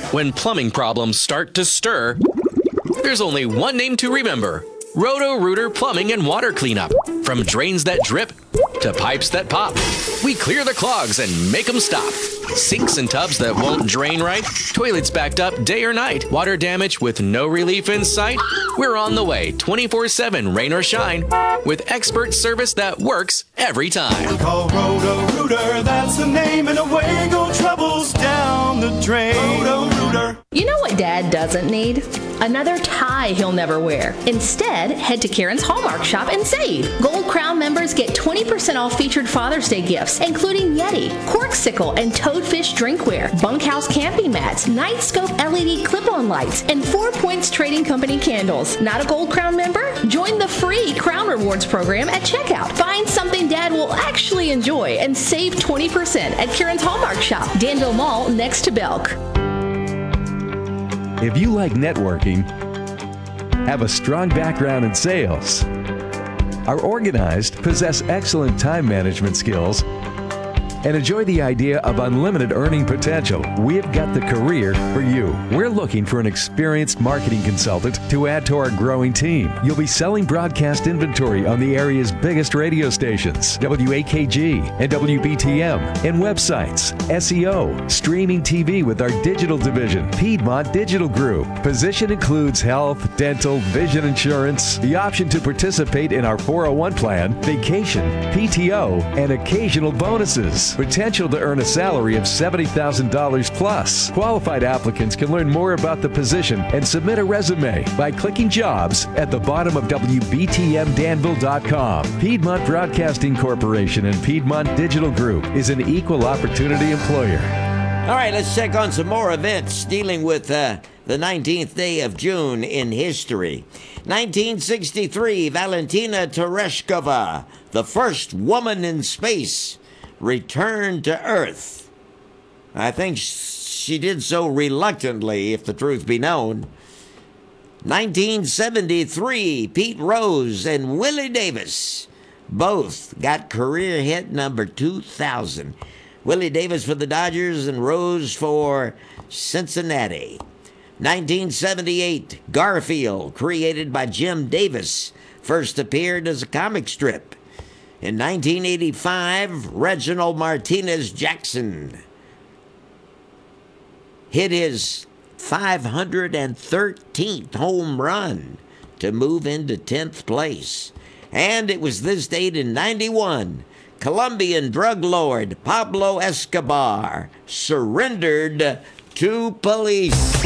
When plumbing problems start to stir, there's only one name to remember: Roto-Rooter Plumbing and Water Cleanup. From drains that drip to pipes that pop, we clear the clogs and make them stop. Sinks and tubs that won't drain right, toilets backed up day or night, water damage with no relief in sight. We're on the way 24/7, rain or shine, with expert service that works every time. Call Roto-Rooter, that's the name, and away go troubles down the drain. Roto-Rooter. You know what Dad doesn't need? Another tie he'll never wear. Instead, head to Karen's Hallmark Shop and save. Gold Crown members get 20% off featured Father's Day gifts, including Yeti, Corksicle, and Toadfish drinkware, bunkhouse camping mats, Nightscope LED clip-on lights, and 4 Points Trading Company candles. Not a Gold Crown member? Join the free Crown Rewards program at checkout. Find something Dad will actually enjoy and save 20% at Karen's Hallmark Shop, Danville Mall, next to Belk. If you like networking, have a strong background in sales, are organized, possess excellent time management skills, and enjoy the idea of unlimited earning potential, we've got the career for you. We're looking for an experienced marketing consultant to add to our growing team. You'll be selling broadcast inventory on the area's biggest radio stations, WAKG and WBTM, and websites, SEO, streaming TV with our digital division, Piedmont Digital Group. Position includes health, dental, vision insurance, the option to participate in our 401 plan, vacation, PTO, and occasional bonuses. Potential to earn a salary of $70,000 plus. Qualified applicants can learn more about the position and submit a resume by clicking jobs at the bottom of WBTMDanville.com. Piedmont Broadcasting Corporation and Piedmont Digital Group is an equal opportunity employer. All right, let's check on some more events dealing with the 19th day of June in history. 1963, Valentina Tereshkova, the first woman in space, returned to Earth. I think she did so reluctantly, if the truth be known. 1973, Pete Rose and Willie Davis both got career hit number 2,000. Willie Davis for the Dodgers and Rose for Cincinnati. 1978, Garfield, created by Jim Davis, first appeared as a comic strip. In 1985, Reginald Martinez Jackson hit his 513th home run to move into 10th place. And it was this date in 91, Colombian drug lord Pablo Escobar surrendered to police.